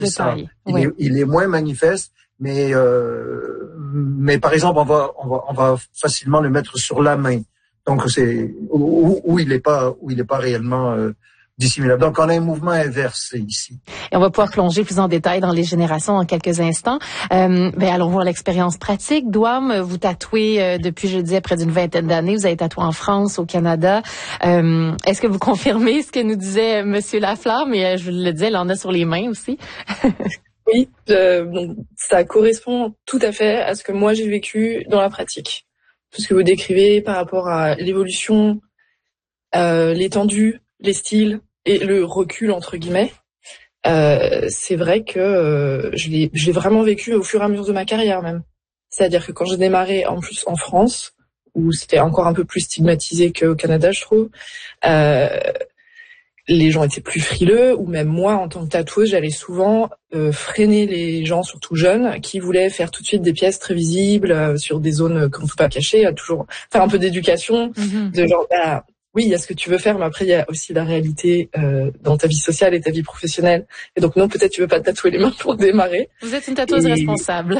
de taille. Il est moins manifeste, mais par exemple, on va facilement le mettre sur la main. Donc c'est où il est pas réellement dissimulable. Donc on a un mouvement inversé ici. Et on va pouvoir plonger plus en détail dans les générations en quelques instants. Allons voir l'expérience pratique. Douam, vous tatouez depuis, je disais, près d'une vingtaine d'années. Vous avez tatoué en France, au Canada. Est-ce que vous confirmez ce que nous disait Monsieur Laflamme? Mais je vous le disais, il en a sur les mains aussi. Oui, donc ça correspond tout à fait à ce que moi j'ai vécu dans la pratique. Tout ce que vous décrivez par rapport à l'évolution, l'étendue, les styles et le recul entre guillemets. C'est vrai que je l'ai vraiment vécu au fur et à mesure de ma carrière même. C'est-à-dire que quand j'ai démarré en plus en France, où c'était encore un peu plus stigmatisé qu'au Canada, je trouve, les gens étaient plus frileux, ou même moi en tant que tatoueuse, j'allais souvent freiner les gens, surtout jeunes, qui voulaient faire tout de suite des pièces très visibles sur des zones qu'on ne peut pas cacher, à toujours faire un peu d'éducation, de genre oui, il y a ce que tu veux faire, mais après il y a aussi la réalité dans ta vie sociale et ta vie professionnelle. Et donc non, peut-être tu veux pas te tatouer les mains pour démarrer. Vous êtes une tatoueuse responsable.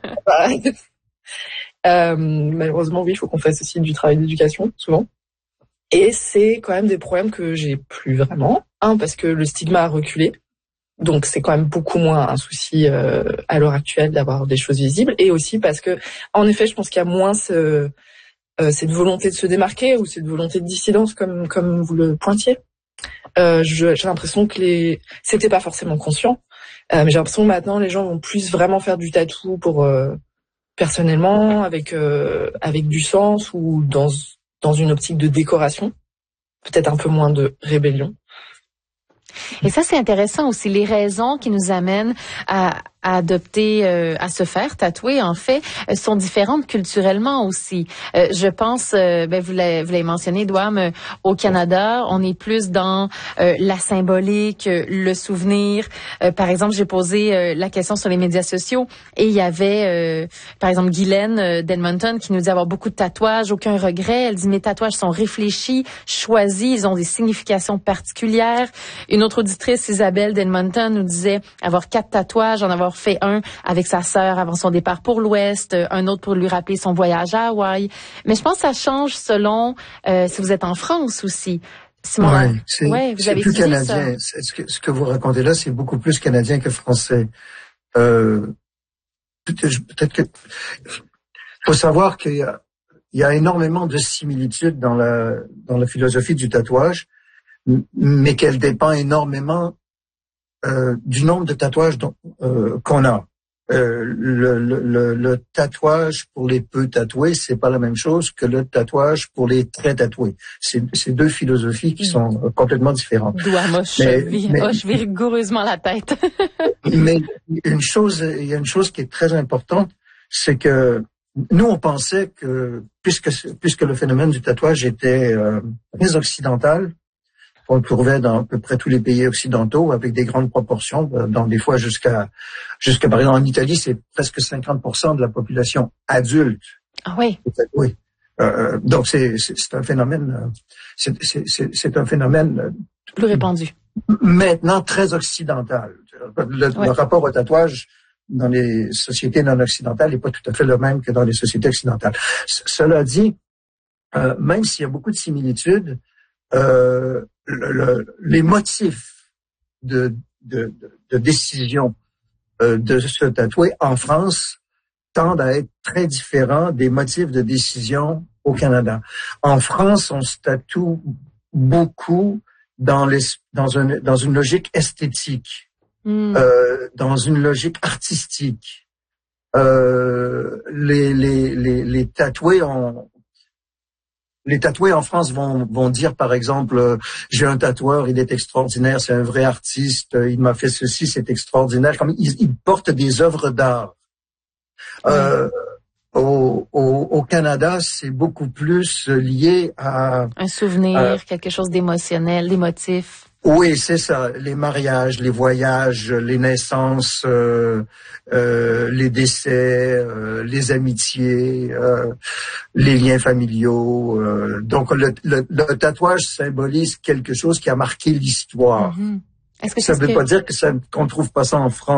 Malheureusement, oui, il faut qu'on fasse aussi du travail d'éducation, souvent. Et c'est quand même des problèmes que j'ai plus vraiment. Parce que le stigma a reculé. Donc c'est quand même beaucoup moins un souci à l'heure actuelle d'avoir des choses visibles. Et aussi parce que, en effet, je pense qu'il y a moins cette volonté de se démarquer ou cette volonté de dissidence comme vous le pointiez. J'ai l'impression que c'était pas forcément conscient, mais j'ai l'impression que maintenant les gens vont plus vraiment faire du tatou pour personnellement avec du sens ou dans une optique de décoration, peut-être un peu moins de rébellion. Et ça, c'est intéressant aussi, les raisons qui nous amènent à adopter, à se faire tatouer, en fait, sont différentes culturellement aussi. Je pense, vous l'avez mentionné, Douam, au Canada, on est plus dans la symbolique, le souvenir. Par exemple, j'ai posé la question sur les médias sociaux et il y avait, par exemple, Guylaine d'Edmonton qui nous dit avoir beaucoup de tatouages, aucun regret. Elle dit, mes tatouages sont réfléchis, choisis, ils ont des significations particulières. Une autre auditrice, Isabelle d'Edmonton, nous disait avoir 4 tatouages, en avoir fait un avec sa sœur avant son départ pour l'Ouest, un autre pour lui rappeler son voyage à Hawaï. Mais je pense que ça change selon si vous êtes en France aussi. Oui, c'est plus canadien. Ce que vous racontez là, c'est beaucoup plus canadien que français. Peut-être que faut savoir qu'il y a énormément de similitudes dans la philosophie du tatouage, mais qu'elle dépend énormément du nombre de tatouages qu'on a. Le tatouage pour les peu tatoués, c'est pas la même chose que le tatouage pour les très tatoués. C'est deux philosophies qui sont complètement différentes. Je vais rigoureusement la tête. Mais il y a une chose qui est très importante, c'est que nous, on pensait que, puisque le phénomène du tatouage était très occidental, on le trouvait dans à peu près tous les pays occidentaux avec des grandes proportions, dans des fois jusqu'à par exemple en Italie, c'est presque 50% de la population adulte. Ah oui. Oui. Donc c'est un phénomène, c'est un phénomène plus répandu. Maintenant très occidental. Le rapport au tatouage dans les sociétés non occidentales n'est pas tout à fait le même que dans les sociétés occidentales. Cela dit, même s'il y a beaucoup de similitudes, les motifs de décision de se tatouer en France tendent à être très différents des motifs de décision au Canada. En France, on se tatoue beaucoup dans une logique esthétique, dans une logique artistique. Les tatoués en France vont dire, par exemple, j'ai un tatoueur, il est extraordinaire, c'est un vrai artiste, il m'a fait ceci, c'est extraordinaire. Comme ils portent des œuvres d'art. Au Canada, c'est beaucoup plus lié à un souvenir, quelque chose d'émotionnel, d'émotif. Oui, c'est ça. Les mariages, les voyages, les naissances, les décès, les amitiés, les liens familiaux. Donc, le tatouage symbolise quelque chose qui a marqué l'histoire. Est-ce que ça ne veut pas dire qu'on ne trouve pas ça en France.